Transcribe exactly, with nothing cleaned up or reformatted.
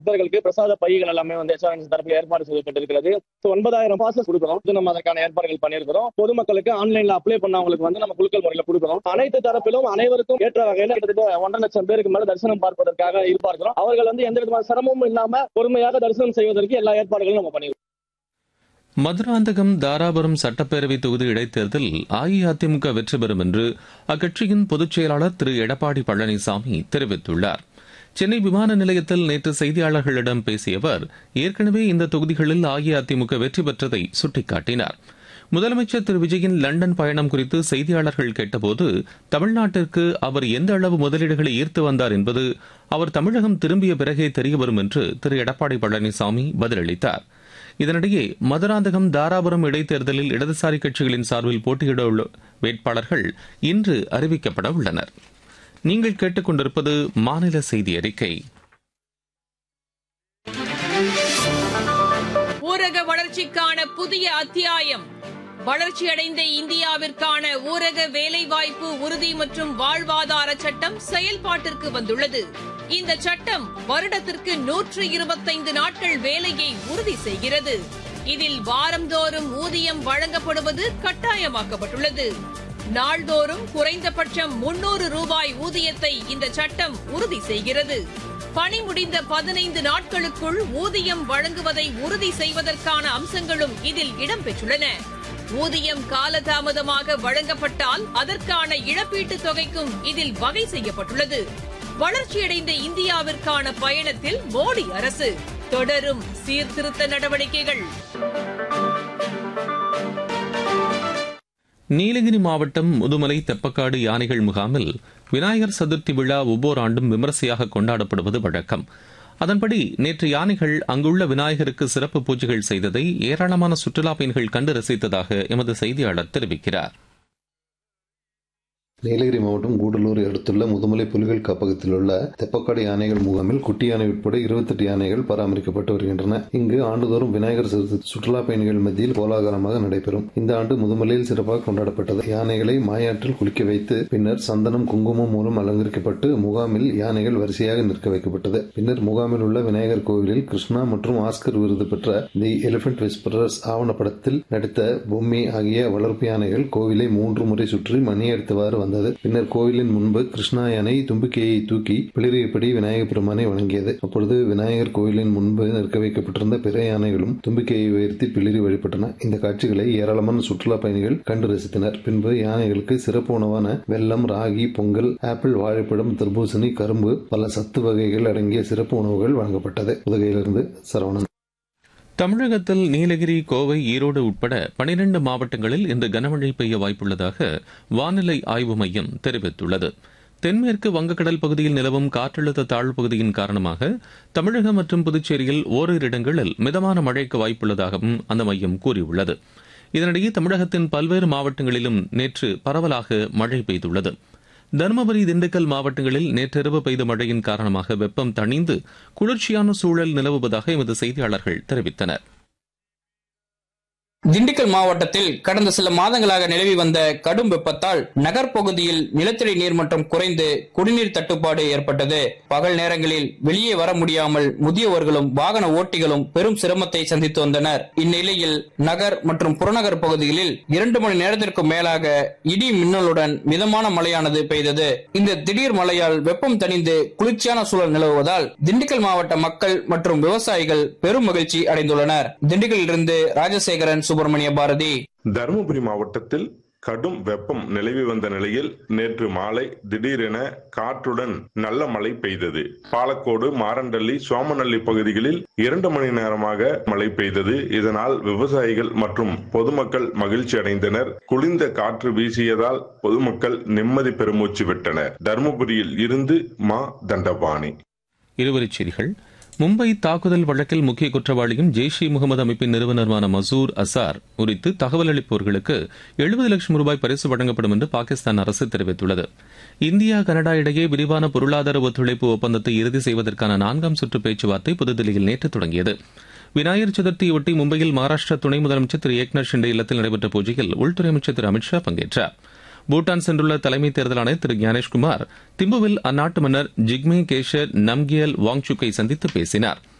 பக்தர்களுக்கு பிரசாத பைகள் எல்லாமே வந்து எஸ்ஆர்என்சி தரப்பில் ஏற்பாடு செய்யப்பட்டிருக்கிறது. ஒன்பதாயிரம் பாசஸ் கொடுக்கிறோம். நம்ம அதற்கான ஏற்பாடுகள் பண்ணியிருக்கிறோம். பொதுமக்களுக்கு ஆன்லைன்ல அப்ளை பண்ணவங்களுக்கு வந்து நம்ம குலுக்கல் முறையில் கொடுக்கிறோம். அனைத்து தரப்பிலும் அனைவருக்கும் ஏற்ற வகையில் கிட்டத்தட்ட ஒன்றரை லட்சம் பேருக்கு மேல தரிசனம் பார்ப்பதற்காக இருப்பார்கள். அவர்கள் வந்து எந்த விதமான சிரமமும் இல்லாம பொறுமையாக தரிசனம் செய்வதற்கு எல்லா ஏற்பாடுகளும் நம்ம பண்ணியிருக்கோம். மதுராந்தகம் தாராபுரம் சட்டப்பேரவை தொகுதி இடைத்தேர்தல் அஇஅதிமுக வெற்றி பெறும் என்று அக்கட்சியின் பொதுச் செயலாளர் திரு எடப்பாடி பழனிசாமி தெரிவித்துள்ளார். சென்னை விமான நிலையத்தில் நேற்று செய்தியாளர்களிடம் பேசிய அவர் ஏற்கனவே இந்த தொகுதிகளில் அஇஅதிமுக வெற்றி பெற்றதை சுட்டிக்காட்டினார். முதலமைச்சர் திரு விஜயின் லண்டன் பயணம் குறித்து செய்தியாளர்கள் கேட்டபோது தமிழ்நாட்டிற்கு அவர் எந்த அளவு முதலீடுகளை ஈர்த்து வந்தார் என்பது அவர் தமிழகம் திரும்பிய பிறகே தெரியவரும் என்று திரு எடப்பாடி பழனிசாமி பதிலளித்தார். இதனிடையே மதுராந்தகம் தாராபுரம் இடைத்தேர்தலில் இடதுசாரி கட்சிகளின் சார்பில் போட்டியிட உள்ள வேட்பாளர்கள் இன்று அறிவிக்கப்பட உள்ளனர். நீங்கள் கேட்டுக் கொண்டிருப்பது மாநில செய்தி அறிக்கை. ஊரக வளர்ச்சிக்கான புதிய அத்தியாயம். வளர்ச்சியடைந்த இந்தியாவிற்கான ஊரக வேலைவாய்ப்பு உறுதி மற்றும் வாழ்வாதார சட்டம் செயல்பாட்டிற்கு வந்துள்ளது. இந்த சட்டம் வருடத்திற்கு நூற்று இருபத்தைந்து நாட்கள் வேலையை உறுதி செய்கிறது. இதில் வாரந்தோறும் ஊதியம் வழங்கப்படுவது கட்டாயமாக்கப்பட்டுள்ளது. நாள்தோறும் குறைந்தபட்சம் முன்னூறு ரூபாய் ஊதியத்தை இந்த சட்டம் உறுதி செய்கிறது. பணி முடிந்த பதினைந்து நாட்களுக்குள் ஊதியம் வழங்குவதை உறுதி செய்வதற்கான அம்சங்களும் இதில் இடம்பெற்றுள்ளன. ஊதியம் காலதாமதமாக வழங்கப்பட்டால் அதற்கான இழப்பீட்டுத் தொகைக்கும் இதில் வகை செய்யப்பட்டுள்ளது. வளர்ச்சியடைந்த இந்தியாவிற்கான பயணத்தில் மோடி அரசு தொடரும் சீர்திருத்த நடவடிக்கைகள். நீலகிரி மாவட்டம் முதுமலை தெப்பக்காடு யானைகள் முகாமில் விநாயகர் சதுர்த்தி விழா ஒவ்வொரு ஆண்டும் விமரிசையாக கொண்டாடப்படுவது வழக்கம். அதன்படி நேற்று யானைகள் அங்குள்ள விநாயகருக்கு சிறப்பு பூஜைகள் செய்ததை ஏராளமான சுற்றுலாப் பயணிகள் கண்டு ரசித்ததாக எமது செய்தியாளர் தெரிவிக்கிறார். நீலகிரி மாவட்டம் கூடலூர் அடுத்துள்ள முதுமலை புலிகள் காப்பகத்தில் உள்ள தெப்பக்காடு யானைகள் முகாமில் குட்டி யானை உட்பட இருபத்தி எட்டு யானைகள் பராமரிக்கப்பட்டு வருகின்றன. இங்கு ஆண்டுதோறும் விநாயகர் சதுர்த்தி சுற்றுலா பயணிகள் மத்தியில் கோலாகலமாக நடைபெறும். இந்த ஆண்டு முதுமலையில் சிறப்பாக கொண்டாடப்பட்டது. யானைகளை மாயாற்றில் குளிக்க வைத்து பின்னர் சந்தனம் குங்குமம் மூலம் அலங்கரிக்கப்பட்டு முகாமில் யானைகள் வரிசையாக நிற்க வைக்கப்பட்டது. பின்னர் முகாமில் உள்ள விநாயகர் கோவிலில் கிருஷ்ணா மற்றும் ஆஸ்கர் விருது பெற்ற தி எலிபென்ட் விஸ்பரர்ஸ் ஆவணப்படத்தில் நடித்த பொம்மி ஆகிய வளர்ப்பு யானைகள் கோவிலை மூன்று முறை சுற்றி மணியடித்தவாறு வந்தது. பின்னர் கோவிலின் முன்பு கிருஷ்ணா யானை தும்பிக்கையை தூக்கி பிளிரியபடி விநாயகர் பெருமானை வழங்கியது. அப்பொழுது விநாயகர் கோவிலின் முன்பு நிற்க வைக்கப்பட்டிருந்த பிற யானைகளும் தும்பிக்கையை உயர்த்தி பிளிரி வழிபட்டன. இந்த காட்சிகளை ஏராளமான சுற்றுலா பயணிகள் கண்டு ரசித்தனர். பின்பு யானைகளுக்கு சிறப்பு உணவான வெல்லம், ராகி, பொங்கல், ஆப்பிள், வாழைப்பழம், தர்பூசணி, கரும்பு, பல சத்து வகைகள் அடங்கிய சிறப்பு உணவுகள் வழங்கப்பட்டது. உதகையிலிருந்து சரவணன். தமிழகத்தில் நீலகிரி, கோவை, ஈரோடு உட்பட பனிரண்டு மாவட்டங்களில் இன்று கனமழை பெய்ய வாய்ப்புள்ளதாக வானிலை ஆய்வு மையம் தெரிவித்துள்ளது. தென்மேற்கு வங்கக்கடல் பகுதியில் நிலவும் காற்றழுத்த தாழ்வு பகுதியின் காரணமாக தமிழகம் மற்றும் புதுச்சேரியில் ஓரிரு இடங்களில் மிதமான மழைக்கு வாய்ப்புள்ளதாகவும் அந்த மையம் கூறியுள்ளது. இதனிடையே தமிழகத்தின் பல்வேறு மாவட்டங்களிலும் நேற்று பரவலாக மழை பெய்துள்ளது. தருமபுரி, திண்டுக்கல் மாவட்டங்களில் நேற்றிரவு பெய்த மழையின் காரணமாக வெப்பம் தணிந்து குளிர்ச்சியான சூழல் நிலவுவதாக எமது செய்தியாளர்கள் தெரிவித்தனர். திண்டுக்கல் மாவட்டத்தில் கடந்த சில மாதங்களாக நிலவி வந்த கடும் வெப்பத்தால் நகர்ப்பகுதியில் நிலத்தடி நீர்மட்டம் குறைந்து குடிநீர் தட்டுப்பாடு ஏற்பட்டது. பகல் நேரங்களில் வெளியே வர முடியாமல் முதியவர்களும் வாகன ஓட்டிகளும் பெரும் சிரமத்தை சந்தித்து வந்தனர். இந்நிலையில் நகர் மற்றும் புறநகர் பகுதிகளில் இரண்டு மணி நேரத்திற்கு மேலாக இடி மின்னலுடன் மிதமான மழையானது பெய்தது. இந்த திடீர் மழையால் வெப்பம் தணிந்து குளிர்ச்சியான சூழல் நிலவுவதால் திண்டுக்கல் மாவட்ட மக்கள் மற்றும் விவசாயிகள் பெரும் மகிழ்ச்சி அடைந்துள்ளனர். திண்டுக்கல்லிருந்து ராஜசேகரன், சுப்பிரமணிய பாரதி. தருமபுரி மாவட்டத்தில் கடும் வெப்பம் நிலவி வந்த நிலையில் நேற்று மாலை திடீரென காற்றுடன் நல்ல மழை பெய்தது. பாலக்கோடு, மாரண்டள்ளி, சோமநல்லி பகுதிகளில் இரண்டு மணி நேரமாக மழை பெய்தது. இதனால் விவசாயிகள் மற்றும் பொதுமக்கள் மகிழ்ச்சி அடைந்தனர். குளிர்ந்த காற்று வீசியதால் பொதுமக்கள் நிம்மதி பெருமூச்சு விட்டனர். தருமபுரியில் இருந்து மா தண்டபாணி. இருவரிச் செய்திகள். மும்பை தாக்குதல் வழக்கில் முக்கிய குற்றவாளியும் ஜெய்ஷ் இ முகமது அமைப்பின் நிறுவனருமான மசூர் அசார் குறித்து தகவல் அளிப்பவர்களுக்கு எழுபது லட்சம் ரூபாய் பரிசு வழங்கப்படும் என்று பாகிஸ்தான் அரசு தெரிவித்துள்ளது. இந்தியா, கனடா இடையே விரிவான பொருளாதார ஒத்துழைப்பு ஒப்பந்தத்தை இறுதி செய்வதற்கான நான்காம் சுற்று பேச்சுவார்த்தை புதுதில்லியில் நேற்று தொடங்கியது. விநாயகர் சதுர்த்தியொட்டி மும்பையில் மகாராஷ்டிரா துணை முதலமைச்சர் திரு ஏக்நாத் ஷிண்டே இல்லத்தில் நடைபெற்ற பூஜையில் உள்துறை அமைச்சர் திரு அமித்ஷா பங்கேற்றார். பூட்டான் சென்றுள்ள தலைமை தேர்தல் ஆணையர் திரு ஞானேஷ்குமார் திம்புவில் அந்நாட்டு மன்னர் ஜிக்மே கேஷர் நம்கியல் வாங்சுக்கை சந்தித்து பேசினார்.